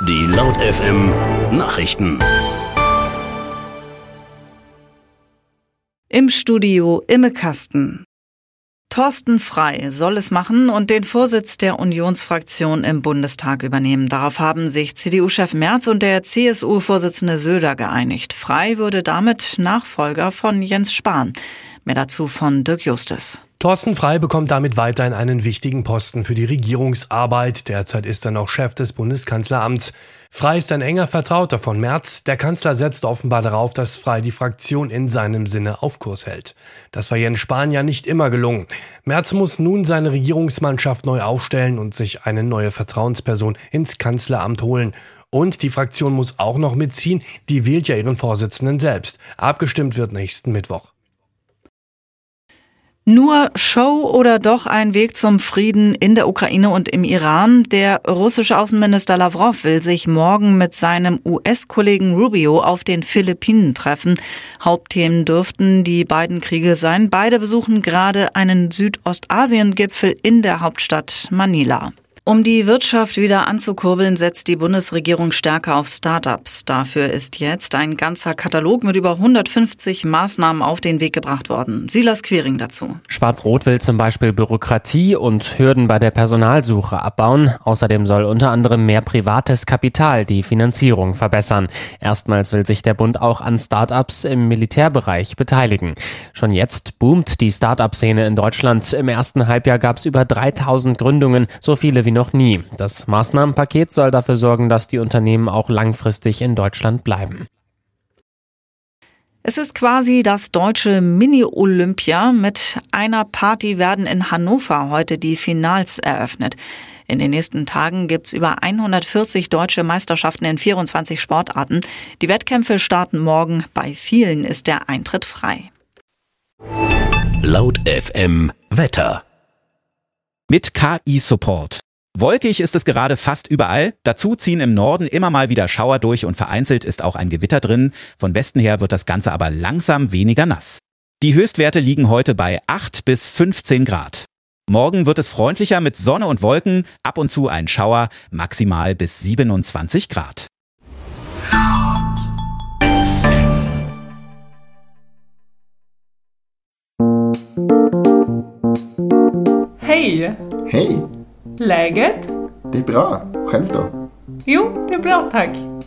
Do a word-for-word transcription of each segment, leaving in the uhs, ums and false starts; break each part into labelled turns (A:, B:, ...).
A: Die Laut F M Nachrichten.
B: Im Studio Imme Kasten. Thorsten Frey soll es machen und den Vorsitz der Unionsfraktion im Bundestag übernehmen. Darauf haben sich C D U-Chef Merz und der C S U-Vorsitzende Söder geeinigt. Frey würde damit Nachfolger von Jens Spahn. Mehr dazu von Dirk Justus.
C: Thorsten Frey bekommt damit weiterhin einen wichtigen Posten für die Regierungsarbeit. Derzeit ist er noch Chef des Bundeskanzleramts. Frey ist ein enger Vertrauter von Merz. Der Kanzler setzt offenbar darauf, dass Frey die Fraktion in seinem Sinne auf Kurs hält. Das war Jens Spahn ja nicht immer gelungen. Merz muss nun seine Regierungsmannschaft neu aufstellen und sich eine neue Vertrauensperson ins Kanzleramt holen. Und die Fraktion muss auch noch mitziehen. Die wählt ja ihren Vorsitzenden selbst. Abgestimmt wird nächsten Mittwoch.
B: Nur Show oder doch ein Weg zum Frieden in der Ukraine und im Iran? Der russische Außenminister Lavrov will sich morgen mit seinem U S-Kollegen Rubio auf den Philippinen treffen. Hauptthemen dürften die beiden Kriege sein. Beide besuchen gerade einen Südostasien-Gipfel in der Hauptstadt Manila. Um die Wirtschaft wieder anzukurbeln, setzt die Bundesregierung stärker auf Start-ups. Dafür ist jetzt ein ganzer Katalog mit über hundertfünfzig Maßnahmen auf den Weg gebracht worden. Silas Quiring dazu.
D: Schwarz-Rot will zum Beispiel Bürokratie und Hürden bei der Personalsuche abbauen. Außerdem soll unter anderem mehr privates Kapital die Finanzierung verbessern. Erstmals will sich der Bund auch an Start-ups im Militärbereich beteiligen. Schon jetzt boomt die Start-up-Szene in Deutschland. Im ersten Halbjahr gab es über dreitausend Gründungen, so viele wie noch nie. Das Maßnahmenpaket soll dafür sorgen, dass die Unternehmen auch langfristig in Deutschland bleiben.
B: Es ist quasi das deutsche Mini-Olympia. Mit einer Party werden in Hannover heute die Finals eröffnet. In den nächsten Tagen gibt's über hundertvierzig deutsche Meisterschaften in vierundzwanzig Sportarten. Die Wettkämpfe starten morgen. Bei vielen ist der Eintritt frei.
A: Laut F M Wetter.
E: Mit K I-Support. Wolkig ist es gerade fast überall. Dazu ziehen im Norden immer mal wieder Schauer durch und vereinzelt ist auch ein Gewitter drin. Von Westen her wird das Ganze aber langsam weniger nass. Die Höchstwerte liegen heute bei acht bis fünfzehn Grad. Morgen wird es freundlicher mit Sonne und Wolken, ab und zu ein Schauer, maximal bis siebenundzwanzig Grad.
F: Hej!
G: Hej!
F: Läget?
G: Det är bra. Själv då?
F: Jo, det är bra, tack.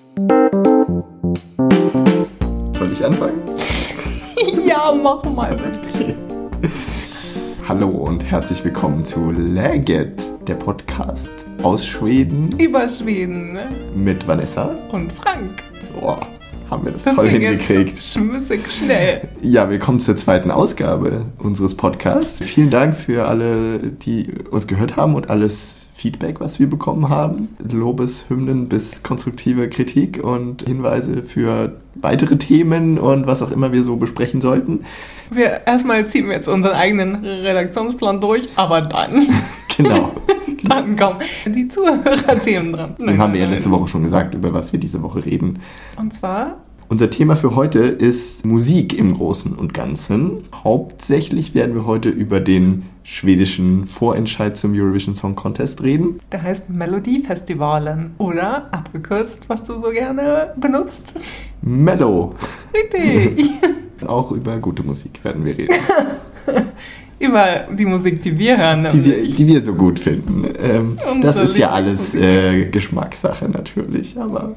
G: Soll ich anfangen?
F: Ja, mach mal bitte.
G: Hallo und herzlich willkommen zu Läget, der Podcast aus Schweden.
F: Über Schweden, ne?
G: Mit Vanessa.
F: Und Frank.
G: Boah, haben wir das,
F: das
G: toll hingekriegt.
F: Schmissig schnell.
G: Ja, willkommen zur zweiten Ausgabe unseres Podcasts. Vielen Dank für alle, die uns gehört haben und alles Feedback, was wir bekommen haben. Lobeshymnen bis konstruktive Kritik und Hinweise für weitere Themen und was auch immer wir so besprechen sollten.
F: Wir erstmal ziehen wir jetzt unseren eigenen Redaktionsplan durch, aber dann.
G: Genau.
F: Dann kommen die Zuhörerthemen dran.
G: Dann haben wir ja letzte Woche schon gesagt, über was wir diese Woche reden.
F: Und zwar?
G: Unser Thema für heute ist Musik im Großen und Ganzen. Hauptsächlich werden wir heute über den schwedischen Vorentscheid zum Eurovision Song Contest reden.
F: Der heißt Melodifestivalen oder abgekürzt, was du so gerne benutzt.
G: Mello.
F: Richtig.
G: Auch über gute Musik werden wir reden.
F: Über die Musik, die wir hören.
G: Die wir, die wir so gut finden. Ähm, das ist ja alles äh, Geschmackssache natürlich, aber...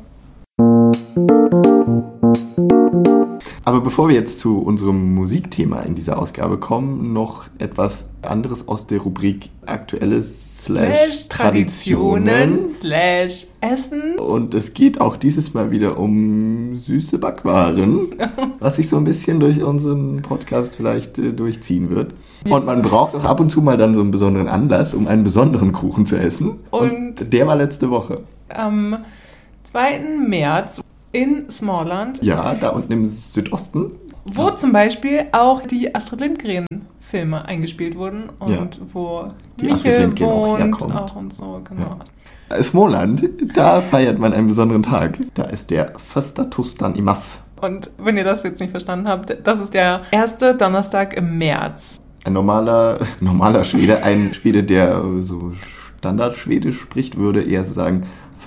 G: Aber bevor wir jetzt zu unserem Musikthema in dieser Ausgabe kommen, noch etwas anderes aus der Rubrik Aktuelles slash Traditionen
F: slash Essen.
G: Und es geht auch dieses Mal wieder um süße Backwaren, was sich so ein bisschen durch unseren Podcast vielleicht äh, durchziehen wird. Und man braucht auch ab und zu mal dann so einen besonderen Anlass, um einen besonderen Kuchen zu essen. Und, und der war letzte Woche.
F: Am zweiten März in Småland.
G: Ja, da unten im Südosten.
F: Wo zum Beispiel auch die Astrid Lindgren-Filme eingespielt wurden und ja, wo
G: die
F: Michel wohnt auch, auch und so, genau.
G: Ja. Småland, da feiert man einen besonderen Tag. Da ist der första torsdagen i mars.
F: Und wenn ihr das jetzt nicht verstanden habt, das ist der erste Donnerstag im März.
G: Ein normaler, normaler Schwede, ein Schwede, der so Standardschwedisch spricht, würde eher sagen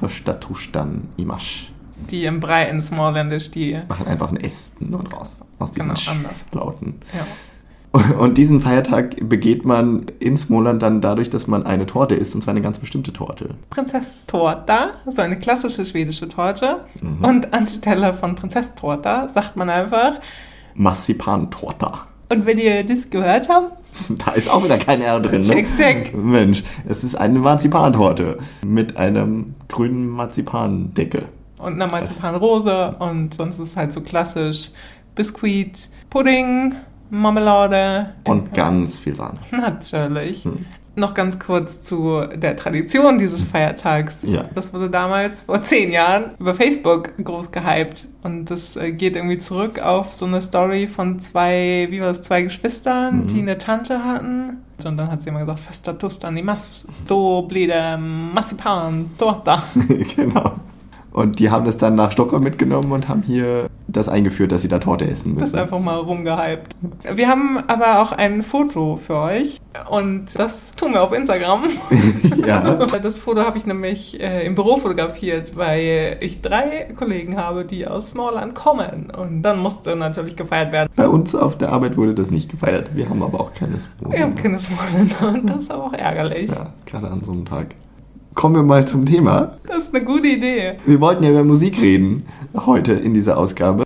G: Förstatustan Imash.
F: Die im Brei in Smalllandisch, die
G: machen einfach ein S nur draus aus diesen
F: genau, anders.
G: Lauten.
F: Ja.
G: Und diesen Feiertag begeht man in Småland dann dadurch, dass man eine Torte isst, und zwar eine ganz bestimmte Torte.
F: Prinzesstårta, so eine klassische schwedische Torte. Mhm. Und anstelle von Prinzesstårta sagt man einfach
G: Marzipantorta.
F: Und wenn ihr das gehört habt,
G: da ist auch wieder kein R drin.
F: Check,
G: ne?
F: check.
G: Mensch, es ist eine Marzipantorte mit einem grünen Marzipandeckel.
F: Und einer Marzipanrose und sonst ist es halt so klassisch Biskuit, Pudding, Marmelade.
G: Und ganz viel Sahne.
F: Natürlich. Hm. Noch ganz kurz zu der Tradition dieses Feiertags.
G: Ja.
F: Das wurde damals vor zehn Jahren über Facebook groß gehypt. Und das geht irgendwie zurück auf so eine Story von zwei, wie war das, zwei Geschwistern, mhm. die eine Tante hatten. Und dann hat sie immer gesagt, Förstatustan Imash, då blir det Marzipan-Torta.
G: Genau. Und die haben das dann nach Stockholm mitgenommen und haben hier das eingeführt, dass sie da Torte essen müssen.
F: Das ist einfach mal rumgehypt. Wir haben aber auch ein Foto für euch und das tun wir auf Instagram.
G: Ja.
F: Das Foto habe ich nämlich äh, im Büro fotografiert, weil ich drei Kollegen habe, die aus Småland kommen. Und dann musste natürlich gefeiert werden.
G: Bei uns auf der Arbeit wurde das nicht gefeiert. Wir haben aber auch keine Småländer.
F: Wir haben keine Småländer und das ist aber auch ärgerlich.
G: Ja, gerade an so einem Tag. Kommen wir mal zum Thema.
F: Das ist eine gute Idee.
G: Wir wollten ja über Musik reden, heute in dieser Ausgabe.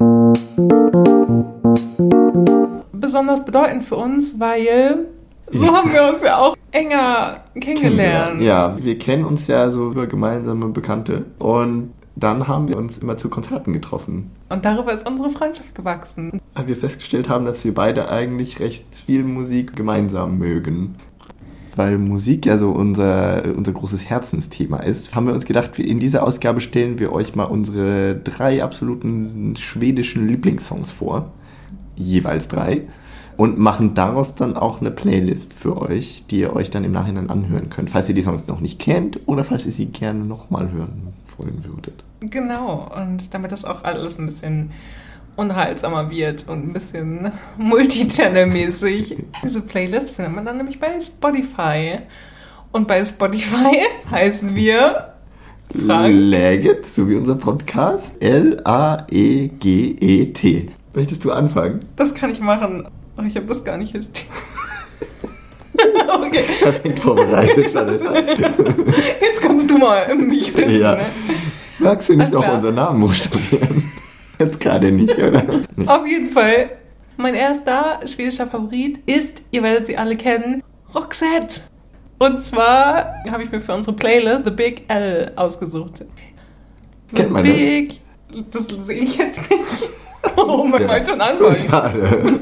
F: Besonders bedeutend für uns, weil so ja. haben wir uns ja auch enger kennengelernt.
G: Ja, wir kennen uns ja so über gemeinsame Bekannte und dann haben wir uns immer zu Konzerten getroffen.
F: Und darüber ist unsere Freundschaft gewachsen.
G: Weil wir festgestellt haben, dass wir beide eigentlich recht viel Musik gemeinsam mögen. Weil Musik ja so unser, unser großes Herzensthema ist, haben wir uns gedacht, in dieser Ausgabe stellen wir euch mal unsere drei absoluten schwedischen Lieblingssongs vor. Jeweils drei. Und machen daraus dann auch eine Playlist für euch, die ihr euch dann im Nachhinein anhören könnt, falls ihr die Songs noch nicht kennt oder falls ihr sie gerne nochmal hören wollen würdet.
F: Genau, und damit das auch alles ein bisschen unterhaltsamer wird und ein bisschen Multi-Channel-mäßig. Diese Playlist findet man dann nämlich bei Spotify. Und bei Spotify heißen wir Frank
G: Läget, so wie unser Podcast, L A E G E T. Möchtest du anfangen?
F: Das kann ich machen. Oh, ich habe das gar nicht jetzt. Okay.
G: Perfekt vorbereitet, Vanessa.
F: Jetzt kannst du mal mich wissen,
G: ja.
F: Ne?
G: Magst du nicht
F: Alles
G: noch
F: klar.
G: unseren Namen buchstabieren? Jetzt gerade nicht, oder? Nee.
F: Auf jeden Fall. Mein erster schwedischer Favorit ist, ihr werdet sie alle kennen, Roxette. Und zwar habe ich mir für unsere Playlist The Big L ausgesucht.
G: Kennt man
F: Big, das? Das sehe ich jetzt nicht. Oh, man
G: Ja.
F: wollte schon anfangen.
G: Schade.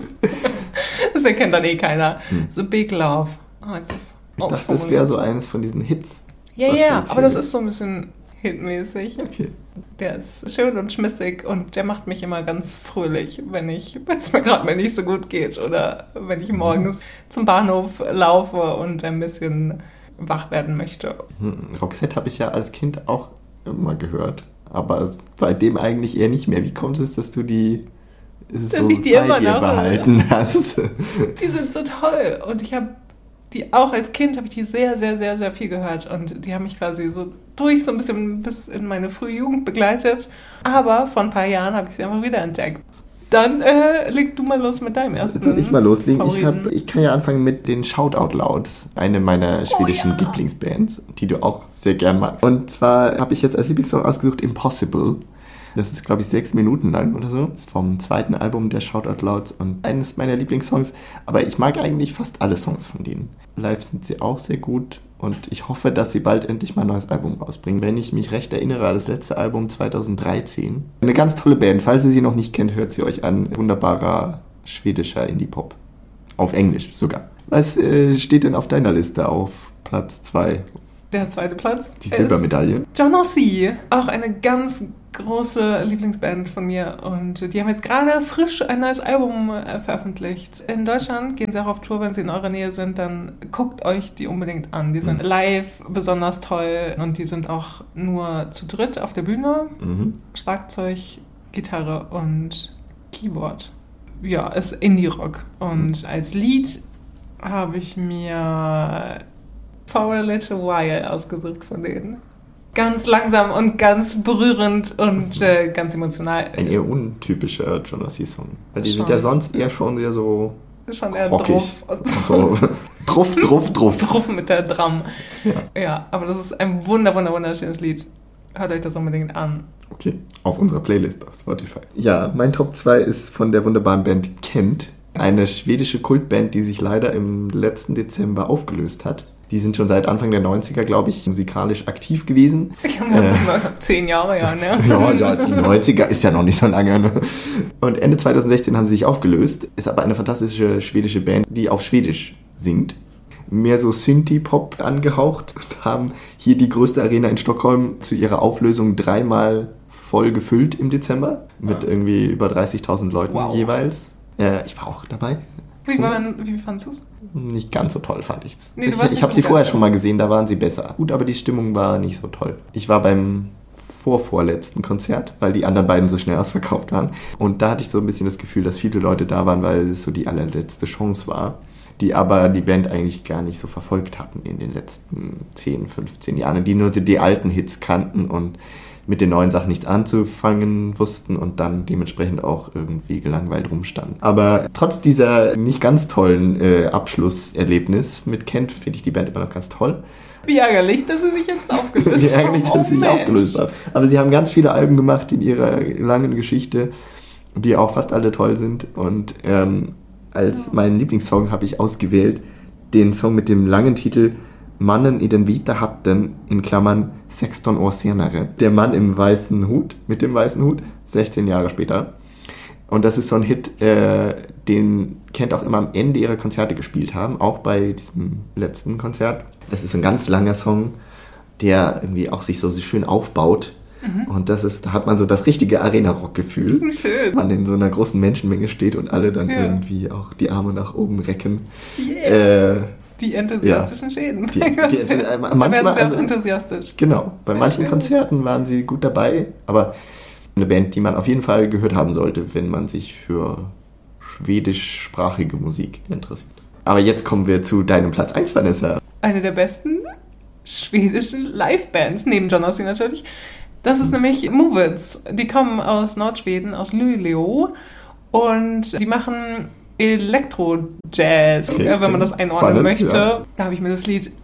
F: Das erkennt dann eh keiner. Hm. The Big Love. Oh, jetzt ist
G: Ich dachte, das wäre so eines von diesen Hits.
F: Ja,
G: was
F: ja,
G: du
F: aber das
G: erzählst.
F: ist so ein bisschen hitmäßig.
G: Okay.
F: Der ist schön und schmissig und der macht mich immer ganz fröhlich, wenn ich, wenn es mir gerade mal nicht so gut geht oder wenn ich morgens zum Bahnhof laufe und ein bisschen wach werden möchte.
G: Hm. Roxette habe ich ja als Kind auch immer gehört, aber seitdem eigentlich eher nicht mehr. Wie kommt es, dass du die
F: Dass
G: so
F: ich die
G: bei
F: immer
G: dir
F: noch
G: behalten hast?
F: Die sind so toll und ich habe die auch als Kind habe ich die sehr, sehr, sehr, sehr viel gehört und die haben mich quasi so durch so ein bisschen bis in meine frühe Jugend begleitet. Aber vor ein paar Jahren habe ich sie einfach wieder entdeckt. Dann äh, leg du mal los mit deinem ersten.
G: Jetzt soll ich mal loslegen. Ich,
F: Favoriten.
G: hab, ich kann ja anfangen mit den Shoutout Louds, eine meiner schwedischen
F: Oh, ja.
G: Lieblingsbands, die du auch sehr gern magst. Und zwar habe ich jetzt als Lieblingssong ausgesucht Impossible. Das ist, glaube ich, sechs Minuten lang oder so. Vom zweiten Album der Shoutout Louds und eines meiner Lieblingssongs. Aber ich mag eigentlich fast alle Songs von denen. Live sind sie auch sehr gut und ich hoffe, dass sie bald endlich mal ein neues Album rausbringen. Wenn ich mich recht erinnere, das letzte Album zweitausenddreizehn. Eine ganz tolle Band. Falls ihr sie noch nicht kennt, hört sie euch an. Wunderbarer schwedischer Indie-Pop. Auf Englisch sogar. Was äh, steht denn auf deiner Liste auf Platz zwei?
F: Der zweite Platz.
G: Die
F: ist
G: Silbermedaille.
F: John Ossie. Auch eine ganz große Lieblingsband von mir. Und die haben jetzt gerade frisch ein neues Album äh, veröffentlicht. In Deutschland gehen sie auch auf Tour, wenn sie in eurer Nähe sind, dann guckt euch die unbedingt an. Die sind
G: Mhm.
F: live besonders toll und die sind auch nur zu dritt auf der Bühne.
G: Mhm.
F: Schlagzeug, Gitarre und Keyboard. Ja, ist Indie-Rock. Und als Lied habe ich mir For a Little While ausgesucht von denen. ganz langsam und ganz berührend und äh, ganz emotional.
G: Ein eher untypischer John Ossie-Song. Weil die
F: Schon.
G: sind ja sonst eher schon sehr so
F: Schon eher
G: rockig.
F: drauf. Und
G: So. Druff, druff, druff.
F: drauf mit der Drum.
G: Ja.
F: Ja, aber das ist ein wunder, wunder, wunderschönes Lied. Hört euch das unbedingt an.
G: Okay, auf unserer Playlist auf Spotify. Ja, mein Top zwei ist von der wunderbaren Band Kent. Eine schwedische Kultband, die sich leider im letzten Dezember aufgelöst hat. Die sind schon seit Anfang der neunziger, glaube ich, musikalisch aktiv gewesen.
F: Ich habe äh, zehn Jahre, ja, ne?
G: Ja, ja, die neunziger ist ja noch nicht so lange. Ne? Und Ende zweitausendsechzehn haben sie sich aufgelöst. Ist aber eine fantastische schwedische Band, die auf Schwedisch singt. Mehr so Synthie-Pop angehaucht. Und haben hier die größte Arena in Stockholm zu ihrer Auflösung dreimal voll gefüllt im Dezember. Mit
F: Ah.
G: irgendwie über dreißigtausend Leuten
F: Wow.
G: jeweils. Äh, ich war auch dabei.
F: Wie, waren, wie fandest du es?
G: Nicht ganz so toll, fand ich's.
F: Nee, du
G: ich
F: warst
G: ich
F: nicht
G: habe sie vorher
F: begeistert.
G: schon mal gesehen, da waren sie besser. Gut, aber die Stimmung war nicht so toll. Ich war beim vorvorletzten Konzert, weil die anderen beiden so schnell ausverkauft waren. Und da hatte ich so ein bisschen das Gefühl, dass viele Leute da waren, weil es so die allerletzte Chance war, die aber die Band eigentlich gar nicht so verfolgt hatten in den letzten zehn, fünfzehn Jahren, die nur so die alten Hits kannten und mit den neuen Sachen nichts anzufangen wussten und dann dementsprechend auch irgendwie gelangweilt rumstanden. Aber trotz dieser nicht ganz tollen äh, Abschlusserlebnis mit Kent finde ich die Band immer noch ganz toll.
F: Wie ärgerlich, dass sie sich jetzt aufgelöst
G: Wie
F: haben.
G: ärgerlich, dass
F: Oh,
G: sie sich
F: Mensch.
G: aufgelöst haben. Aber sie haben ganz viele Alben gemacht in ihrer langen Geschichte, die auch fast alle toll sind. Und ähm, als meinen Lieblingssong habe ich ausgewählt den Song mit dem langen Titel Mannen i den vita hatten, in Klammern sexton år senare. Der Mann im weißen Hut, mit dem weißen Hut, sechzehn Jahre später. Und das ist so ein Hit, äh, den Kent auch immer am Ende ihrer Konzerte gespielt haben, auch bei diesem letzten Konzert. Das ist ein ganz langer Song, der irgendwie auch sich so schön aufbaut. Mhm. Und das ist, da hat man so das richtige Arena-Rock-Gefühl.
F: Schön.
G: Man in so einer großen Menschenmenge steht und alle dann
F: Ja.
G: irgendwie auch die Arme nach oben recken.
F: Yeah.
G: Äh,
F: Die enthusiastischen
G: Ja.
F: Schäden.
G: Die- die- äh,
F: Da
G: manchmal-
F: werden sie auch
G: also-
F: enthusiastisch.
G: Genau, bei
F: Sehr
G: manchen
F: schön.
G: Konzerten waren sie gut dabei, aber eine Band, die man auf jeden Fall gehört haben sollte, wenn man sich für schwedischsprachige Musik interessiert. Aber jetzt kommen wir zu deinem Platz eins, Vanessa.
F: Eine der besten schwedischen Livebands, neben John Ossie natürlich. Das ist nämlich Movits. Die kommen aus Nordschweden, aus Luleå. Und die machen Elektro-Jazz,
G: Okay,
F: äh, wenn man das einordnen
G: spannend,
F: möchte.
G: ja.
F: Da habe ich mir das Lied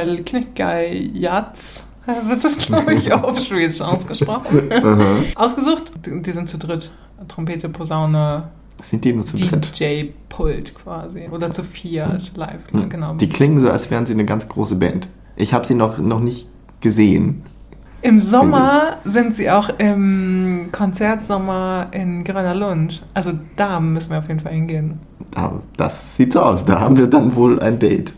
F: Äppelknyckarjats, wird das, glaube ich, auf Schwedisch ausgesprochen, ausgesucht. Die die sind zu dritt. Trompete, Posaune,
G: Sind die nur zu dritt?
F: D J-Pult quasi. Oder zu viert live.
G: Hm.
F: Genau.
G: Die klingen so, als wären sie eine ganz große Band. Ich habe sie noch, noch nicht gesehen.
F: Im Sommer sind sie auch im Konzertsommer in Gröna Lund. Also da müssen wir auf jeden Fall hingehen.
G: Aber das sieht so aus. Da haben wir dann wohl ein Date.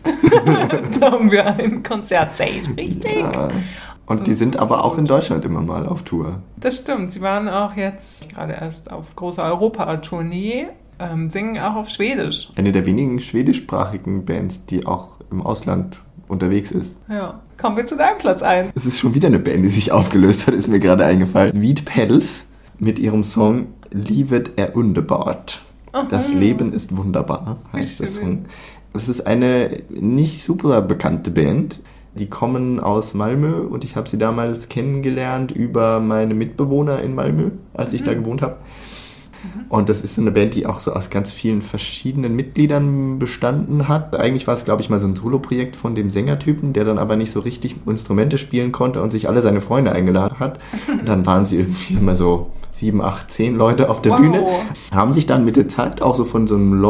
F: Da haben wir ein Konzertdate, richtig?
G: Ja. Und die
F: Das
G: sind
F: ist
G: aber auch
F: gut.
G: in Deutschland immer mal auf Tour.
F: Das stimmt. Sie waren auch jetzt gerade erst auf großer Europa-Tournee, ähm, singen auch auf Schwedisch.
G: Eine der wenigen schwedischsprachigen Bands, die auch im Ausland unterwegs ist.
F: Ja. Kommen wir zu deinem Platz eins.
G: Es ist schon wieder eine Band, die sich aufgelöst hat, ist mir gerade eingefallen. Weed Pedals mit ihrem Song Livet är underbart. Das Leben ist wunderbar, heißt
F: Wie
G: der
F: schön.
G: Song. Das ist eine nicht super bekannte Band. Die kommen aus Malmö und ich habe sie damals kennengelernt über meine Mitbewohner in Malmö, als ich da gewohnt habe. Und das ist so eine Band, die auch so aus ganz vielen verschiedenen Mitgliedern bestanden hat. Eigentlich war es, glaube ich, mal so ein Solo-Projekt von dem Sängertypen, der dann aber nicht so richtig Instrumente spielen konnte und sich alle seine Freunde eingeladen hat. Und dann waren sie irgendwie immer so sieben, acht, zehn Leute auf der
F: Wow.
G: Bühne. Haben sich dann mit der Zeit auch so von so einem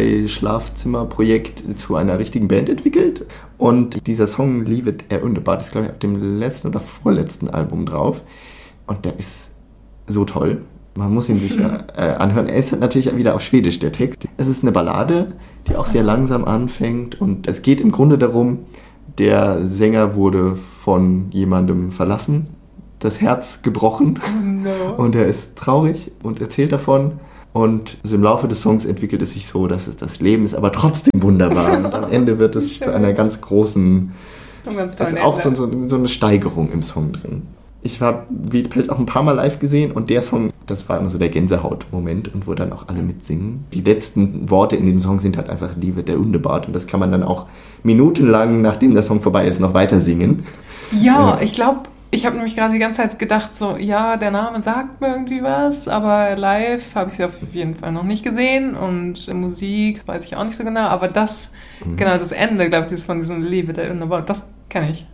G: Lo-Fi-Schlafzimmer-Projekt zu einer richtigen Band entwickelt. Und dieser Song Livet är underbart ist, glaube ich, auf dem letzten oder vorletzten Album drauf. Und der ist so toll. Man muss ihn sich äh, anhören. Er ist natürlich wieder auf Schwedisch, der Text. Es ist eine Ballade, die auch sehr langsam anfängt. Und es geht im Grunde darum, der Sänger wurde von jemandem verlassen, das Herz gebrochen.
F: No.
G: Und er ist traurig und erzählt davon. Und so im Laufe des Songs entwickelt es sich so, dass es, das Leben ist aber trotzdem wunderbar. Und am Ende wird es
F: Schön.
G: zu einer ganz großen...
F: Ein ganz
G: Das ist
F: tollen
G: auch so,
F: Ende.
G: so, so eine Steigerung im Song drin. Ich habe Weed Pedals auch ein paar Mal live gesehen und der Song, das war immer so der Gänsehaut-Moment und wo dann auch alle mitsingen. Die letzten Worte in dem Song sind halt einfach Liebe der underbart und das kann man dann auch minutenlang, nachdem der Song vorbei ist, noch weiter singen.
F: Ja, ich glaube, Ich habe nämlich gerade die ganze Zeit gedacht, so, ja, der Name sagt mir irgendwie was, aber live habe ich sie auf jeden Fall noch nicht gesehen und Musik weiß ich auch nicht so genau, aber das, mhm. genau, das Ende, glaube ich, das von diesem Liebe der Wunderbar, das kenne ich.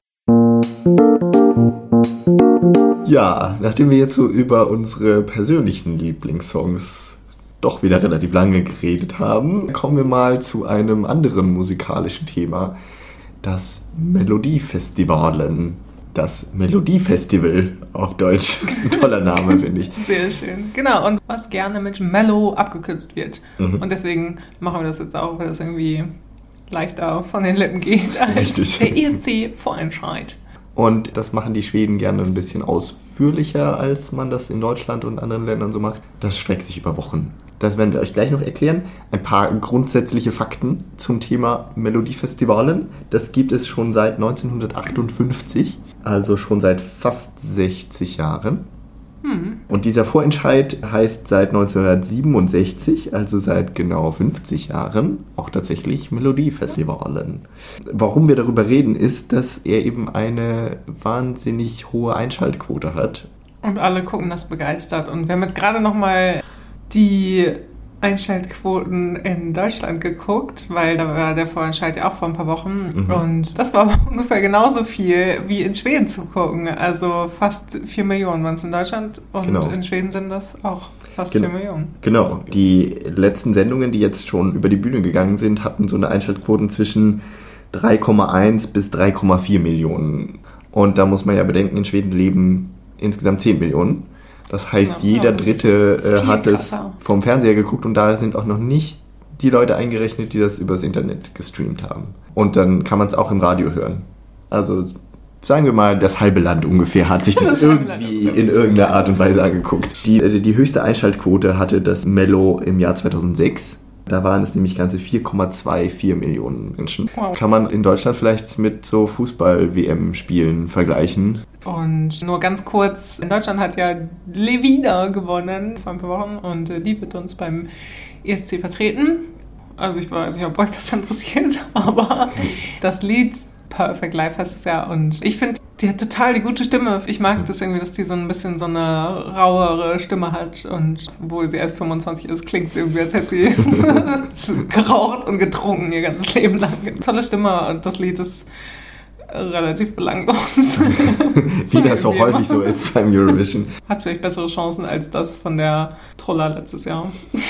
G: Ja, nachdem wir jetzt so über unsere persönlichen Lieblingssongs doch wieder relativ lange geredet haben, kommen wir mal zu einem anderen musikalischen Thema, das Melodiefestivalen. Das Melodiefestival auf Deutsch. Ein toller Name, finde ich.
F: Sehr schön. Genau, und was gerne mit Mellow abgekürzt wird. Mhm. Und deswegen machen wir das jetzt auch, weil das irgendwie leichter von den Lippen geht als Richtig. Der E S C-Vorentscheid.
G: Und das machen die Schweden gerne ein bisschen ausführlicher, als man das in Deutschland und anderen Ländern so macht. Das streckt sich über Wochen. Das werden wir euch gleich noch erklären. Ein paar grundsätzliche Fakten zum Thema Melodiefestivalen. Das gibt es schon seit neunzehnhundertachtundfünfzig, also schon seit fast sechzig Jahren. Hm. Und dieser Vorentscheid heißt seit neunzehnhundertsiebenundsechzig, also seit genau fünfzig Jahren, auch tatsächlich Melodiefestivalen. Warum wir darüber reden, ist, dass er eben eine wahnsinnig hohe Einschaltquote hat.
F: Und alle gucken das begeistert. Und wir haben jetzt gerade noch mal die Einschaltquoten in Deutschland geguckt, weil da war der Vorentscheid ja auch vor ein paar Wochen. Mhm. Und das war ungefähr genauso viel wie in Schweden zu gucken. Also fast vier Millionen waren es in Deutschland und genau. In Schweden sind das auch fast Gen- vier Millionen.
G: Genau. Die letzten Sendungen, die jetzt schon über die Bühne gegangen sind, hatten so eine Einschaltquoten zwischen drei Komma eins bis drei Komma vier Millionen. Und da muss man ja bedenken, in Schweden leben insgesamt zehn Millionen. Das heißt, ja, jeder Dritte äh, hat es vom Fernseher geguckt und da sind auch noch nicht die Leute eingerechnet, die das übers Internet gestreamt haben. Und dann kann man es auch im Radio hören. Also sagen wir mal, das halbe Land ungefähr hat sich das, das irgendwie in irgendeiner Art und Weise angeguckt. Die, die höchste Einschaltquote hatte das Mello im Jahr zweitausendsechs. Da waren es nämlich ganze vier Komma vierundzwanzig Millionen Menschen. Wow. Kann man in Deutschland vielleicht mit so Fußball-W M-Spielen vergleichen.
F: Und nur ganz kurz, in Deutschland hat ja Levina gewonnen vor ein paar Wochen und die wird uns beim E S C vertreten. Also ich weiß nicht, ob euch das interessiert, aber das Lied Perfect Life heißt es ja und ich finde, die hat total die gute Stimme. Ich mag das irgendwie, dass die so ein bisschen so eine rauere Stimme hat und obwohl sie erst fünfundzwanzig ist, klingt sie irgendwie, als hätte sie geraucht und getrunken ihr ganzes Leben lang. Tolle Stimme und das Lied ist relativ belanglos.
G: Wie das so häufig so ist beim Eurovision.
F: Hat vielleicht bessere Chancen als das von der Troller letztes Jahr.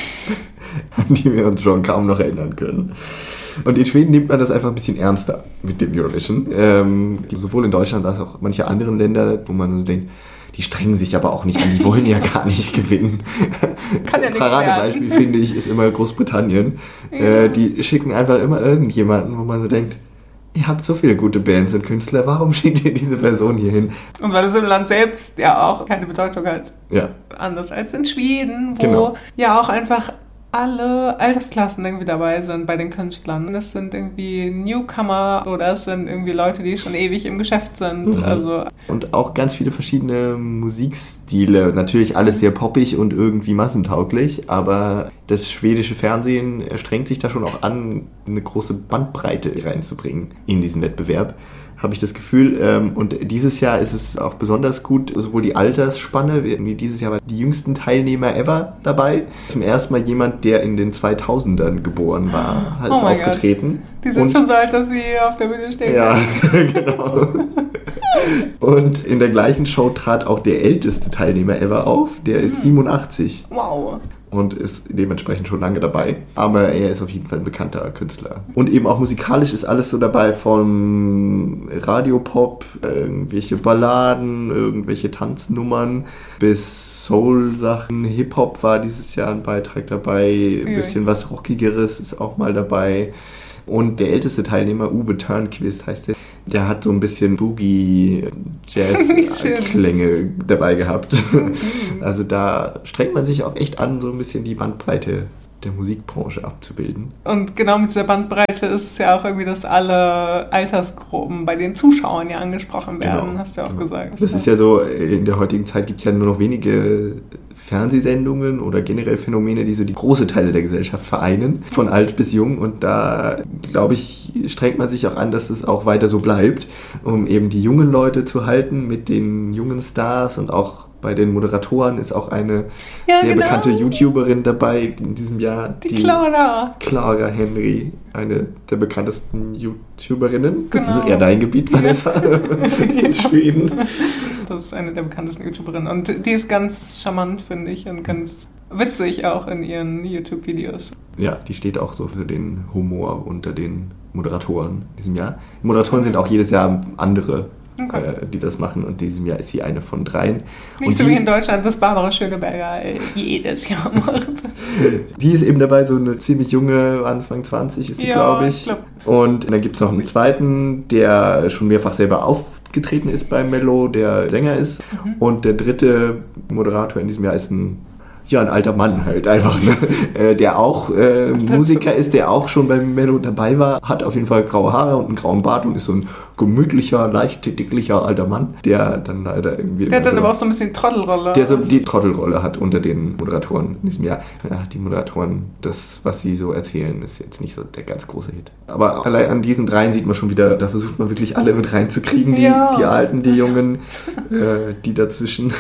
G: An die wir uns schon kaum noch erinnern können. Und in Schweden nimmt man das einfach ein bisschen ernster mit dem Eurovision. Ähm, sowohl in Deutschland als auch manche anderen Länder, wo man so denkt, die strengen sich aber auch nicht an, die wollen ja gar nicht gewinnen.
F: Kann ja nichts
G: Paradebeispiel, finde ich, ist immer Großbritannien. Ja. Äh, die schicken einfach immer irgendjemanden, wo man so denkt, ihr habt so viele gute Bands und Künstler, warum schickt ihr diese Person hier hin?
F: Und weil es im Land selbst ja auch keine Bedeutung hat.
G: Ja.
F: Anders als in Schweden, wo
G: genau.
F: ja auch einfach alle Altersklassen irgendwie dabei sind bei den Künstlern. Das sind irgendwie Newcomer oder es sind irgendwie Leute, die schon ewig im Geschäft sind. Mhm. Also
G: und auch ganz viele verschiedene Musikstile. Natürlich alles sehr poppig und irgendwie massentauglich, aber das schwedische Fernsehen strengt sich da schon auch an, eine große Bandbreite reinzubringen in diesen Wettbewerb. Habe ich das Gefühl. Und dieses Jahr ist es auch besonders gut, sowohl die Altersspanne, wie dieses Jahr waren die jüngsten Teilnehmer ever dabei. Zum ersten Mal jemand, der in den zweitausendern geboren war, hat
F: oh
G: es aufgetreten.
F: Gott. Die sind und, schon so alt, dass sie auf der Bühne stehen.
G: Ja, genau. Und in der gleichen Show trat auch der älteste Teilnehmer ever auf. Der ist siebenundachtzig.
F: Wow.
G: Und ist dementsprechend schon lange dabei. Aber er ist auf jeden Fall ein bekannter Künstler. Und eben auch musikalisch ist alles so dabei, von Radiopop, irgendwelche Balladen, irgendwelche Tanznummern bis Soul-Sachen. Hip-Hop war dieses Jahr ein Beitrag dabei. Ein bisschen was Rockigeres ist auch mal dabei. Und der älteste Teilnehmer, Uwe Törnqvist heißt der, der hat so ein bisschen Boogie-Jazz-Klänge dabei gehabt. Also da strengt man sich auch echt an, so ein bisschen die Bandbreite der Musikbranche abzubilden.
F: Und genau mit dieser Bandbreite ist es ja auch irgendwie, dass alle Altersgruppen bei den Zuschauern ja angesprochen werden, genau, hast du ja auch
G: genau.
F: gesagt.
G: Das ist ja so, in der heutigen Zeit gibt es ja nur noch wenige Fernsehsendungen oder generell Phänomene, die so die große Teile der Gesellschaft vereinen, von alt bis jung. Und da, glaube ich, strengt man sich auch an, dass das auch weiter so bleibt, um eben die jungen Leute zu halten mit den jungen Stars. Und auch bei den Moderatoren ist auch eine ja, sehr genau. bekannte YouTuberin dabei in diesem Jahr.
F: Die, die Clara.
G: Clara Henry, eine der bekanntesten YouTuberinnen.
F: Genau.
G: Das ist eher dein Gebiet, Vanessa, in Schweden.
F: Das ist eine der bekanntesten YouTuberinnen. Und die ist ganz charmant, finde ich, und ganz witzig auch in ihren YouTube-Videos.
G: Ja, die steht auch so für den Humor unter den Moderatoren in diesem Jahr. Die Moderatoren sind auch jedes Jahr andere, okay. äh, die das machen. Und in diesem Jahr ist sie eine von dreien.
F: Nicht und so wie in Deutschland, das Barbara Schöneberger jedes Jahr macht.
G: Die ist eben dabei, so eine ziemlich junge, Anfang zwanzig ist sie, ja, glaube ich. Glaub. Und dann gibt es noch einen zweiten, der schon mehrfach selber aufgetreten ist bei Mello, der Sänger ist. Mhm. Und der dritte Moderator in diesem Jahr ist ein Ja, ein alter Mann halt einfach, ne? äh, der auch äh, Musiker ist, der auch schon beim Mello dabei war, hat auf jeden Fall graue Haare und einen grauen Bart und ist so ein gemütlicher, leicht dicklicher alter Mann, der dann leider irgendwie...
F: Der hat dann so, aber auch so ein bisschen Trottelrolle.
G: Der so die Trottelrolle hat unter den Moderatoren in diesem Jahr. Ja, die Moderatoren, das, was sie so erzählen, ist jetzt nicht so der ganz große Hit. Aber allein an diesen dreien sieht man schon wieder, da versucht man wirklich alle mit reinzukriegen, die, ja. die Alten, die Jungen, äh, die dazwischen...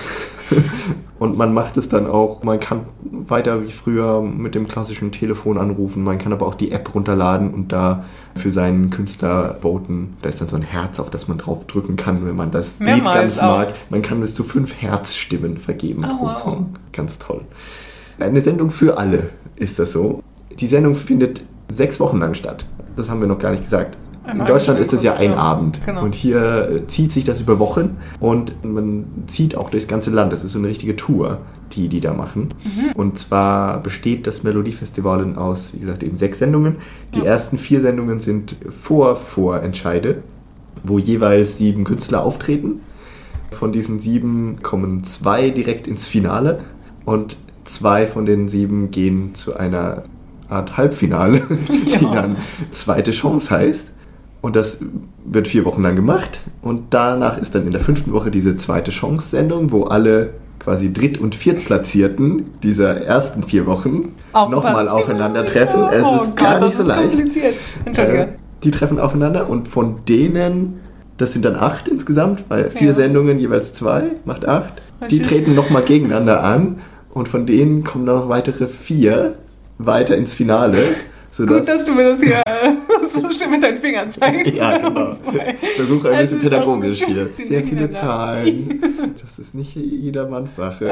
G: Und man macht es dann auch, man kann weiter wie früher mit dem klassischen Telefon anrufen, man kann aber auch die App runterladen und da für seinen Künstler voten. Da ist dann so ein Herz, auf das man drauf drücken kann, wenn man das Lied ganz auch. mag. Man kann bis zu fünf Herzstimmen vergeben oh, pro wow. Song. Ganz toll. Eine Sendung für alle ist das so. Die Sendung findet sechs Wochen lang statt. Das haben wir noch gar nicht gesagt. In Deutschland ist es ja ein Abend genau. und hier äh, zieht sich das über Wochen und man zieht auch durchs ganze Land. Das ist so eine richtige Tour, die die da machen. Mhm. Und zwar besteht das Melodiefestival aus, wie gesagt, eben sechs Sendungen. Die ja. ersten vier Sendungen sind Vor-Vorentscheide, wo jeweils sieben Künstler auftreten. Von diesen sieben kommen zwei direkt ins Finale und zwei von den sieben gehen zu einer Art Halbfinale, die ja. dann zweite Chance heißt. Und das wird vier Wochen lang gemacht und danach ist dann in der fünften Woche diese zweite Chance-Sendung, wo alle quasi Dritt- und Viertplatzierten dieser ersten vier Wochen nochmal aufeinandertreffen. Es oh ist gar Gott, nicht so leicht. Entschuldige. Äh, die treffen aufeinander und von denen, das sind dann acht insgesamt, weil vier ja. Sendungen jeweils zwei, macht acht. Die treten nochmal gegeneinander an und von denen kommen dann noch weitere vier weiter ins Finale.
F: Gut, dass du mir das hier so schön mit deinen Fingern zeigst.
G: Ja, genau. Versuche ein bisschen pädagogisch hier. Sehr viele Zahlen. Das ist nicht jedermanns Sache.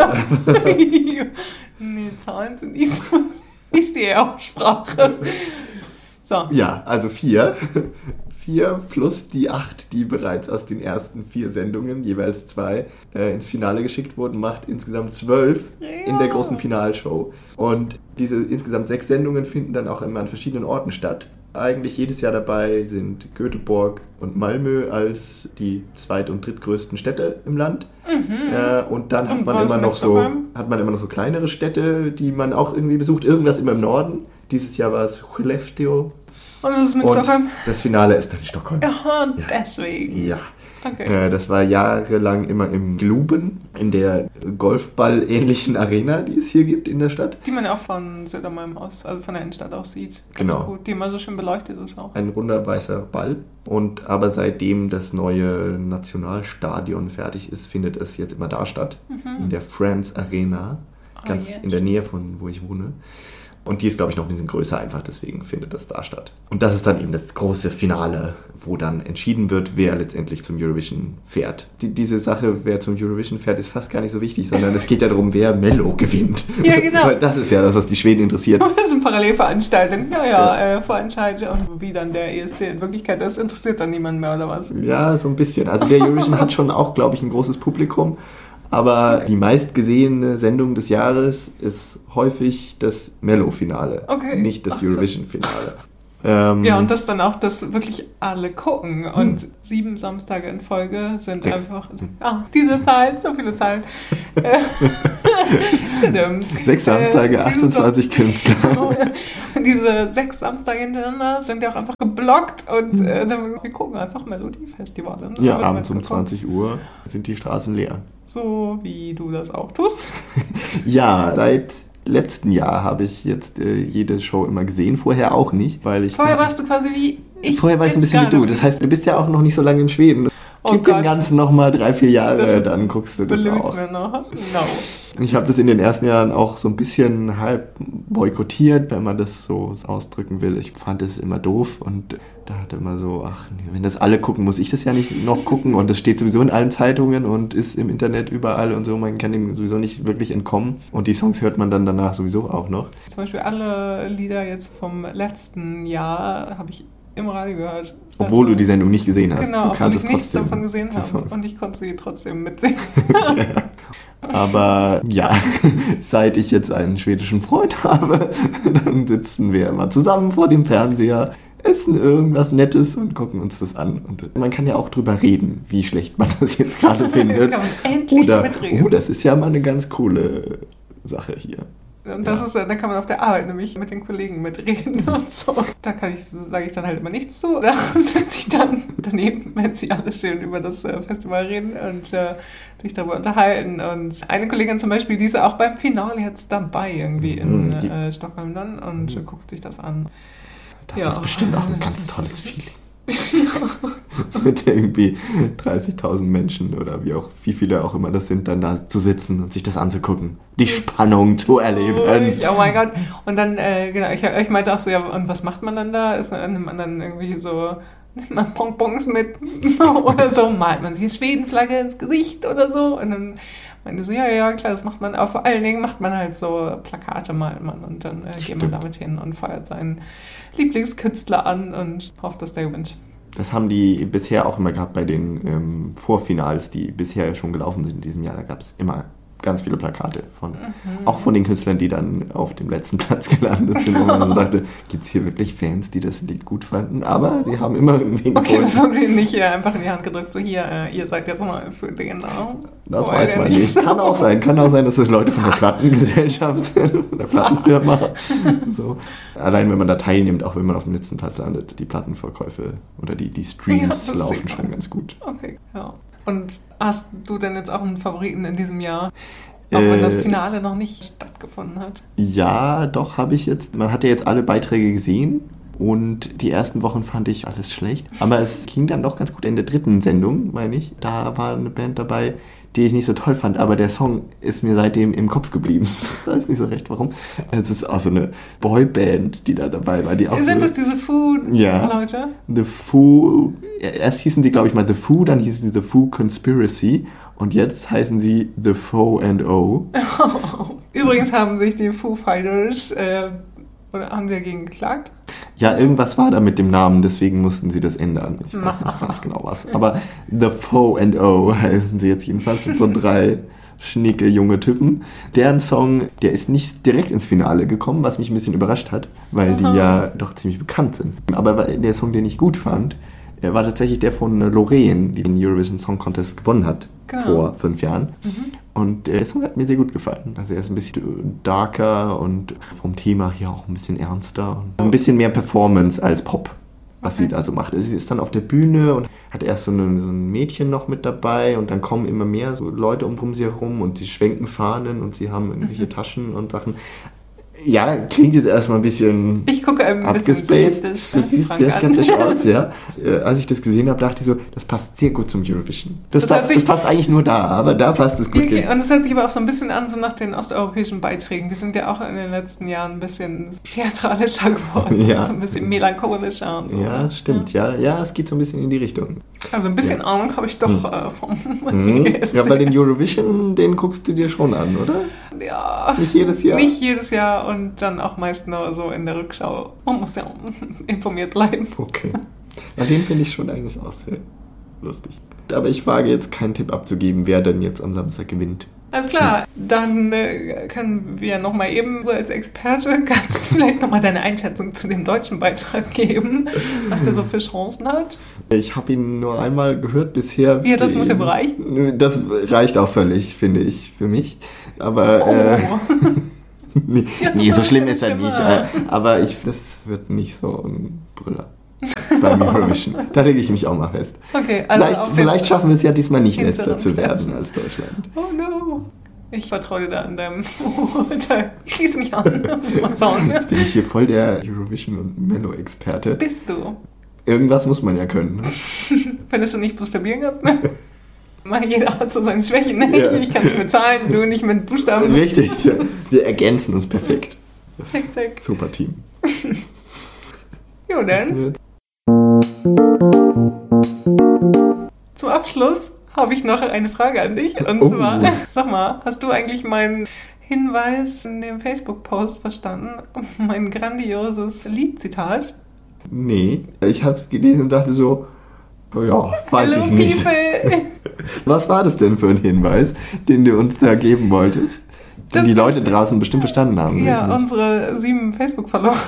F: Nee, Zahlen sind nicht so. Ist die Aussprache. So.
G: Ja, also vier. Vier plus die acht, die bereits aus den ersten vier Sendungen, jeweils zwei, äh, ins Finale geschickt wurden, macht insgesamt zwölf ja. in der großen Finalshow. Und diese insgesamt sechs Sendungen finden dann auch immer an verschiedenen Orten statt. Eigentlich jedes Jahr dabei sind Göteborg und Malmö als die zweit- und drittgrößten Städte im Land. Mhm. Äh, und dann hat und man immer noch so hat man immer noch so kleinere Städte, die man auch irgendwie besucht. Irgendwas immer im Norden. Dieses Jahr war es Skellefteå.
F: Und was ist mit
G: und
F: Stockholm?
G: Das Finale ist dann in Stockholm.
F: Ja, deswegen.
G: Ja. Okay. Äh, das war jahrelang immer im Globen, in der Golfball-ähnlichen Arena, die es hier gibt in der Stadt.
F: Die man ja auch von Södermalm aus, also von der Innenstadt aus sieht. Ganz
G: genau.
F: gut. Die immer so schön beleuchtet ist auch.
G: Ein runder weißer Ball. Und aber seitdem das neue Nationalstadion fertig ist, findet es jetzt immer da statt. Mhm. In der Friends Arena. Ganz oh, in der Nähe von, wo ich wohne. Und die ist, glaube ich, noch ein bisschen größer einfach, deswegen findet das da statt. Und das ist dann eben das große Finale, wo dann entschieden wird, wer letztendlich zum Eurovision fährt. Die, diese Sache, wer zum Eurovision fährt, ist fast gar nicht so wichtig, sondern es geht ja darum, wer Mello gewinnt.
F: Ja, genau.
G: Weil das ist ja das, was die Schweden interessiert.
F: Das sind Parallelveranstaltungen. Ja, ja, ja. Äh, Vorentscheide und wie dann der E S C in Wirklichkeit ist, interessiert dann niemand mehr, oder was?
G: Ja, so ein bisschen. Also der Eurovision hat schon auch, glaube ich, ein großes Publikum. Aber die meistgesehene Sendung des Jahres ist häufig das Mello-Finale, okay. nicht das Eurovision-Finale. Ähm,
F: ja, und das dann auch, dass wirklich alle gucken. Und hm. sieben Samstage in Folge sind Sechs. einfach... Ah, diese Zahlen, so viele Zahlen.
G: Sechs Samstage, äh, achtundzwanzig Künstler.
F: Diese sechs Samstage hintereinander sind ja auch einfach geblockt und äh, dann wir gucken einfach Melodiefestivale. Ne?
G: Ja, abends um zwanzig Uhr sind die Straßen leer.
F: So wie du das auch tust.
G: Ja, seit letzten Jahr habe ich jetzt äh, jede Show immer gesehen, vorher auch nicht, weil ich...
F: Vorher warst du quasi wie ich.
G: Vorher war ich ein bisschen wie du, das heißt, du bist ja auch noch nicht so lange in Schweden. Oh Gib Gott. Den Ganzen nochmal drei, vier Jahre, das dann guckst du das auch.
F: No.
G: Ich habe das in den ersten Jahren auch so ein bisschen halb boykottiert, wenn man das so ausdrücken will. Ich fand es immer doof und dachte immer so, ach, wenn das alle gucken, muss ich das ja nicht noch gucken. Und das steht sowieso in allen Zeitungen und ist im Internet überall und so. Man kann dem sowieso nicht wirklich entkommen. Und die Songs hört man dann danach sowieso auch noch.
F: Zum Beispiel alle Lieder jetzt vom letzten Jahr habe ich im Radio gehört.
G: Obwohl also, du die Sendung nicht gesehen hast.
F: Genau,
G: du kanntest
F: ich nichts davon gesehen habe und ich konnte sie trotzdem mitsingen.
G: Ja. Aber ja, seit ich jetzt einen schwedischen Freund habe, dann sitzen wir immer zusammen vor dem Fernseher, essen irgendwas Nettes und gucken uns das an. Und man kann ja auch drüber reden, wie schlecht man das jetzt gerade findet.
F: Kann man endlich
G: Oder,
F: mitreden.
G: Oh, das ist ja mal eine ganz coole Sache hier.
F: Und das
G: ja.
F: ist, dann kann man auf der Arbeit nämlich mit den Kollegen mitreden und so. Da kann ich, sage ich dann halt immer nichts zu. Da sitze ich dann daneben, wenn sie alles schön über das Festival reden und äh, sich darüber unterhalten. Und eine Kollegin zum Beispiel, die ist auch beim Finale jetzt dabei irgendwie in mhm, äh, Stockholm dann und mhm. guckt sich das an.
G: Das ja. ist bestimmt auch ein ganz tolles Feeling. Ja. Mit irgendwie dreißigtausend Menschen oder wie auch wie viele auch immer das sind, dann da zu sitzen und sich das anzugucken. Die Spannung zu erleben.
F: Oh mein Gott. Und dann, äh, genau, ich, ich meinte auch so, ja, und was macht man dann da? Ist, nimmt man dann irgendwie so, nimmt man Bonbons mit oder so, malt man sich eine Schwedenflagge ins Gesicht oder so und dann meinte so, ja, ja, klar, das macht man, aber vor allen Dingen macht man halt so Plakate, malt man und dann äh, geht man damit hin und feuert seinen Lieblingskünstler an und hofft, dass der gewinnt.
G: Das haben die bisher auch immer gehabt bei den ähm, Vorfinals, die bisher schon gelaufen sind in diesem Jahr. Da gab es immer ganz viele Plakate, von, mhm. auch von den Künstlern, die dann auf dem letzten Platz gelandet sind. Und man so dachte, gibt es hier wirklich Fans, die das Lied gut fanden? Aber sie haben immer irgendwie einen
F: Okay, das haben sie nicht äh, einfach in die Hand gedrückt, so hier, äh, ihr seid jetzt mal für den Namen.
G: Das weiß man nicht. Kann auch sein. Kann auch sein, dass das Leute von der Plattengesellschaft, von der Plattenfirma. So. Allein wenn man da teilnimmt, auch wenn man auf dem letzten Platz landet, die Plattenverkäufe oder die, die Streams ja, laufen schon ganz gut.
F: Okay, ja. Und hast du denn jetzt auch einen Favoriten in diesem Jahr? Auch wenn äh, das Finale noch nicht stattgefunden hat.
G: Ja, doch, habe ich jetzt. Man hat ja jetzt alle Beiträge gesehen und die ersten Wochen fand ich alles schlecht. Aber es ging dann doch ganz gut in der dritten Sendung, meine ich. Da war eine Band dabei, die ich nicht so toll fand, aber der Song ist mir seitdem im Kopf geblieben. Ich weiß nicht so recht, warum. Es ist auch so eine Boyband, die da dabei war. Die auch
F: Sind
G: so,
F: das diese Foo-Leute?
G: Ja, The Foo. Erst hießen die, glaube ich, mal The Foo, dann hießen sie The Foo Conspiracy und jetzt heißen sie The Fo and O.
F: Übrigens haben sich die Foo Fighters, äh, oder haben die dagegen geklagt?
G: Ja, irgendwas war da mit dem Namen, deswegen mussten sie das ändern. Ich weiß nicht ganz genau was. Aber The Fo and O heißen sie jetzt jedenfalls. Das sind so drei schnicke junge Typen. Deren Song, der ist nicht direkt ins Finale gekommen, was mich ein bisschen überrascht hat, weil Aha. die ja doch ziemlich bekannt sind. Aber der Song, den ich gut fand, war tatsächlich der von Loreen, die den Eurovision Song Contest gewonnen hat, genau. vor fünf Jahren. Mhm. Und der Song hat mir sehr gut gefallen. Also er ist ein bisschen darker und vom Thema hier auch ein bisschen ernster. Und ein bisschen mehr Performance als Pop, was okay. sie da so macht. Sie ist dann auf der Bühne und hat erst so, eine, so ein Mädchen noch mit dabei und dann kommen immer mehr so Leute um sie herum und sie schwenken Fahnen und sie haben irgendwelche mhm. Taschen und Sachen. Ja, klingt jetzt erstmal ein bisschen
F: ich gucke ein
G: abgespaced. Das sieht sehr skeptisch aus, ja. Als ich das gesehen habe, dachte ich so, das passt sehr gut zum Eurovision. Das, das, passt, das passt eigentlich nur da, aber da passt es gut.
F: Okay. Und es hört sich aber auch so ein bisschen an, so nach den osteuropäischen Beiträgen. Die sind ja auch in den letzten Jahren ein bisschen theatralischer geworden. Ja. So ein bisschen melancholischer und so.
G: Ja, stimmt. Ja. ja, ja, es geht so ein bisschen in die Richtung.
F: Also ein bisschen ja. Ahnung habe ich doch hm. äh, vom
G: hm. Ja, aber den Eurovision, den guckst du dir schon an, oder?
F: Ja.
G: Nicht jedes Jahr?
F: Nicht jedes Jahr und dann auch meist nur so in der Rückschau. Man muss ja informiert bleiben.
G: Okay. Ja, den finde ich schon eigentlich auch sehr lustig. Aber ich wage jetzt keinen Tipp abzugeben, wer denn jetzt am Samstag gewinnt.
F: Alles klar, dann äh, können wir nochmal eben du als Experte, kannst du vielleicht nochmal deine Einschätzung zu dem deutschen Beitrag geben, was der so für Chancen hat?
G: Ich habe ihn nur einmal gehört bisher.
F: Ja, das muss ja reichen.
G: Das reicht auch völlig, finde ich, für mich. Aber
F: oh.
G: äh, nee,
F: ja,
G: nee so schlimm ist er nicht. Äh, aber ich, das wird nicht so ein Brüller beim Eurovision. Da lege ich mich auch mal fest.
F: Okay, also
G: vielleicht vielleicht schaffen wir es ja diesmal nicht letzter zu werden
F: Plätzen.
G: als Deutschland.
F: Oh no. Ich vertraue dir da an deinem Urteil. Ich schließe mich an. Mal schauen.
G: Jetzt bin ich hier voll der Eurovision- und Mello-Experte.
F: Bist du?
G: Irgendwas muss man ja können. Ne?
F: Wenn du schon nicht buchstabieren kannst, ne? Jeder hat so seine Schwächen. Ne?
G: Ja.
F: Ich kann nicht mit Zahlen, du nicht mit Buchstaben.
G: Richtig, ja. Wir ergänzen uns perfekt.
F: Check, check.
G: Super Team.
F: Jo, dann. Zum Abschluss habe ich noch eine Frage an dich. Und
G: Oh.
F: zwar, sag mal, hast du eigentlich meinen Hinweis in dem Facebook-Post verstanden? Mein grandioses Liedzitat?
G: Nee, ich habe es gelesen und dachte so, oh ja, weiß
F: Hello
G: ich nicht.
F: People!
G: Was war das denn für ein Hinweis, den du uns da geben wolltest? Den
F: Das
G: die
F: sind-
G: Leute draußen bestimmt verstanden haben.
F: Ja,
G: nämlich.
F: unsere sieben Facebook-Follower.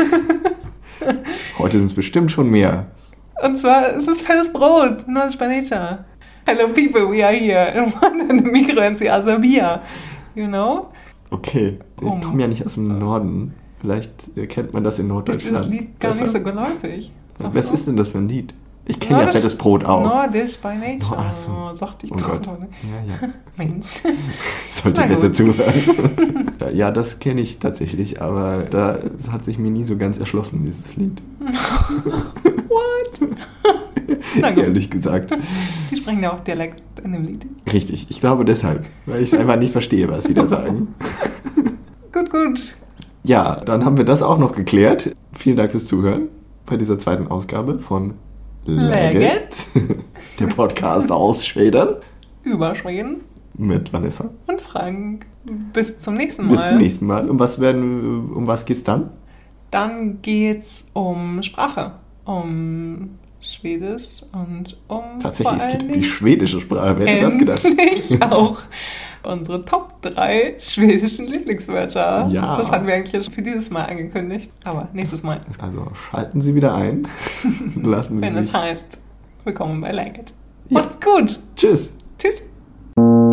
G: Heute sind es bestimmt schon mehr.
F: Und zwar, es ist fettes Brot, Knowledge by Nature. Hello people, we are here. And one in the micro and the other beer. You know?
G: Okay, ich
F: Um.
G: komme ja nicht aus dem Norden. Vielleicht äh, kennt man das in
F: Ist dir
G: Norddeutschland.
F: das Lied gar nicht
G: besser.
F: so geläufig? Sagst
G: Was
F: du?
G: ist denn das für ein Lied? Ich kenne ja
F: Nordisch-
G: fettes Brot auch.
F: Nordisch by Nature.
G: Ach so.
F: Oh, sagte ich
G: Oh
F: doch.
G: Gott.
F: Ne?
G: Ja, ja.
F: Mensch.
G: Ich sollte
F: Na
G: besser
F: gut.
G: zuhören. Ja, das kenne ich tatsächlich, aber da das hat sich mir nie so ganz erschlossen, dieses Lied.
F: What? Na gut,
G: Ehrlich gesagt.
F: die sprechen ja auch Dialekt in dem Lied.
G: Richtig, ich glaube deshalb, weil ich es einfach nicht verstehe, was sie da sagen.
F: Gut, gut.
G: Ja, dann haben wir das auch noch geklärt. Vielen Dank fürs Zuhören bei dieser zweiten Ausgabe von
F: Legget.
G: der Podcast aus Schweden
F: Über Schweden
G: mit Vanessa.
F: und Frank. Bis zum nächsten Mal.
G: Bis zum nächsten Mal. Um was werden, um was geht's dann?
F: Dann geht's um Sprache. Um Schwedisch und um
G: Tatsächlich,
F: vor
G: es geht
F: allen
G: um die
F: Dingen
G: schwedische Sprache. Wer hätte das gedacht?
F: endlich auch unsere Top drei schwedischen Lieblingswörter.
G: Ja.
F: Das hatten wir eigentlich schon für dieses Mal angekündigt. Aber nächstes Mal,
G: Also schalten Sie wieder ein. Lassen Sie
F: wenn es
G: sich.
F: heißt, willkommen bei Legget.
G: Ja.
F: Macht's gut.
G: Tschüss.
F: Tschüss.